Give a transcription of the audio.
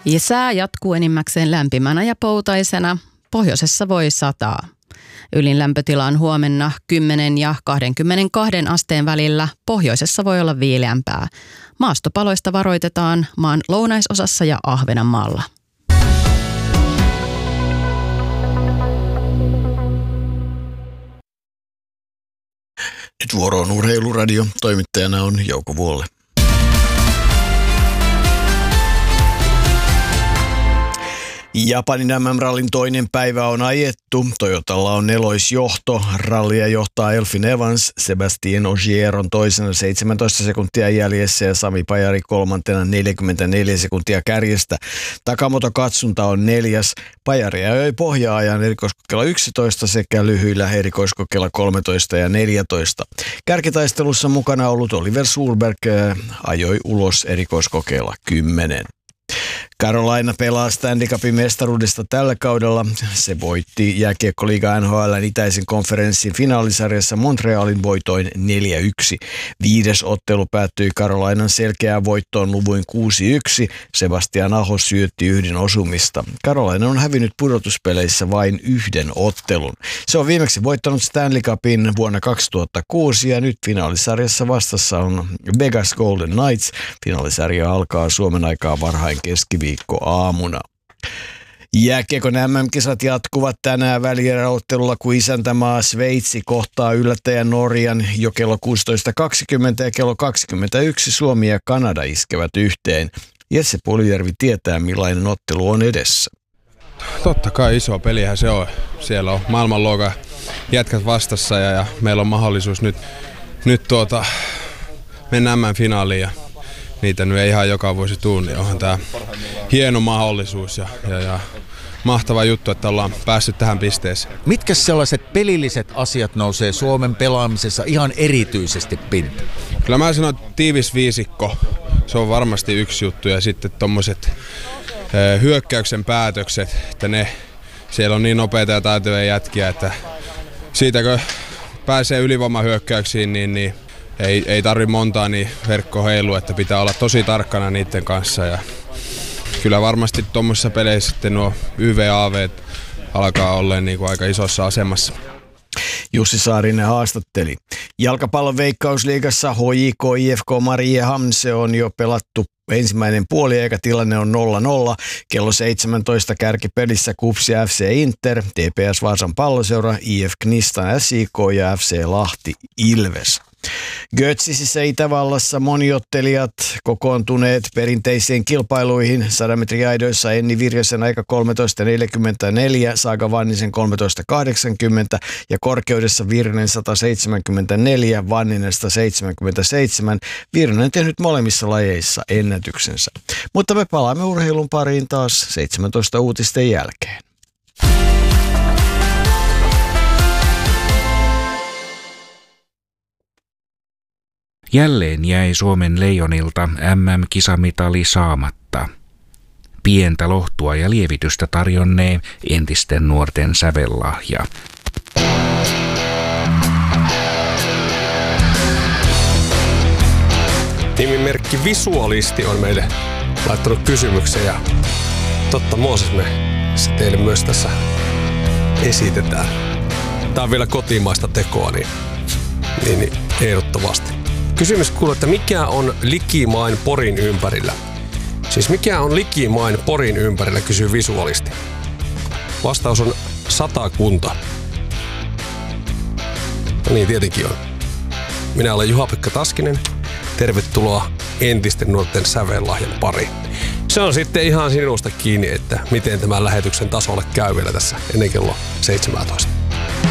Ja sää jatkuu enimmäkseen lämpimänä ja poutaisena. Pohjoisessa voi sataa. Ylin lämpötila on huomenna 10 ja 22 asteen välillä. Pohjoisessa voi olla viileämpää. Maastopaloista varoitetaan maan lounaisosassa ja Ahvenanmaalla. Nyt vuoro on Urheiluradio. Toimittajana on Jouko Vuolle. Japanin MM-rallin toinen päivä on ajettu. Toyotalla on nelosjohto. Rallia johtaa Elfyn Evans, Sebastien Ogier on toisena 17 sekuntia jäljessä ja Sami Pajari kolmantena 44 sekuntia kärjestä. Takamoto Katsunta on neljäs. Pajari ajoi pohjaa-ajan erikoiskokeella 11 sekä lyhyillä erikoiskokeella 13 ja 14. Kärkitaistelussa mukana ollut Oliver Solberg ajoi ulos erikoiskokeella 10. Carolina pelaa Stanley Cupin mestaruudesta tällä kaudella. Se voitti jääkiekkoliiga NHL:n itäisen konferenssin finaalisarjassa Montrealin voitoin 4-1. 5. ottelu päättyi Carolinan selkeään voittoon luvuin 6-1. Sebastian Aho syötti yhden osumista. Carolina on hävinnyt pudotuspeleissä vain yhden ottelun. Se on viimeksi voittanut Stanley Cupin vuonna 2006 ja nyt finaalisarjassa vastassa on Vegas Golden Knights. Finaalisarja alkaa Suomen aikaa varhain keskiviikkoaamuna. Jääkiekon MM-kisat jatkuvat tänään välieräottelulla, kun isäntämaa Sveitsi kohtaa yllättäjän Norjan jo kello 16.20 ja kello 21 Suomi ja Kanada iskevät yhteen. Jesse Puljujärvi tietää, millainen ottelu on edessä. Totta kai iso pelihän se on. Siellä on maailmanluokan jätkät vastassa ja meillä on mahdollisuus nyt mennä MM-finaaliin ja niitä nyt ei ihan joka vuosi tule, niin onhan tämä hieno mahdollisuus ja mahtava juttu, että ollaan päässyt tähän pisteeseen. Mitkä sellaiset pelilliset asiat nousee Suomen pelaamisessa ihan erityisesti pintaan? Kyllä mä sanon, että tiivis viisikko, se on varmasti yksi juttu ja sitten tommoset hyökkäyksen päätökset, että siellä on niin nopeita ja taitavia jätkiä, että siitä kun pääsee ylivoimahyökkäyksiin, niin ei tarvi montaa niin verkko heilu, että pitää olla tosi tarkkana niiden kanssa ja kyllä varmasti tuommoisissa peleissä sitten nuo YV-AV alkaa olla niin kuin aika isossa asemassa. Jussi Saarinen haastatteli. Jalkapallon Veikkausliigassa HJK IFK Mariehamn se on jo pelattu ensimmäinen puoliaika, tilanne on 0-0. Kello 17 kärkipelissä KuPS ja FC Inter, TPS Vaasan Palloseura, IF Knistan SIK ja FC Lahti Ilves. Götzisissä Itävallassa moniottelijat kokoontuneet perinteisiin kilpailuihin. 100 metriaidoissa Enni Virjosen aika 13.44, Saaga Vannisen 13.80 ja korkeudessa Virnen 174, Vanninen 177. Virnen tehnyt molemmissa lajeissa ennätyksensä. Mutta me palaamme urheilun pariin taas 17 uutisten jälkeen. Jälleen jäi Suomen Leijonilta MM-kisamitali saamatta. Pientä lohtua ja lievitystä tarjonnee entisten nuorten sävellahja. Nimimerkki Visualisti on meille laittanut kysymyksen ja totta Mooses me se teille myös tässä esitetään. Tää on vielä kotimaista tekoa, niin ehdottomasti. Kysymys kuuluu, että mikä on likimain Porin ympärillä? Siis mikä on likimain Porin ympärillä, kysyy Visualisti. Vastaus on 100 kunta. No niin, tietenkin on. Minä olen Juha-Pekka Taskinen. Tervetuloa entisten nuorten sävellahjan pariin. Se on sitten ihan sinusta kiinni, että miten tämän lähetyksen tasolle käy vielä tässä ennen kello 17.